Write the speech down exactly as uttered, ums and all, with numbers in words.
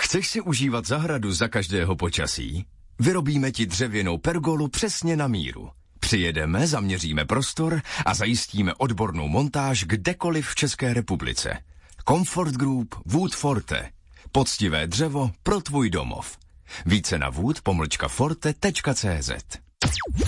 Chceš si užívat zahradu za každého počasí? Vyrobíme ti dřevěnou pergolu přesně na míru. Přijedeme, zaměříme prostor a zajistíme odbornou montáž kdekoliv v České republice. Comfort Group Wood Forte. Poctivé dřevo pro tvůj domov. Více na wood pomlčka forte tečka cé zet.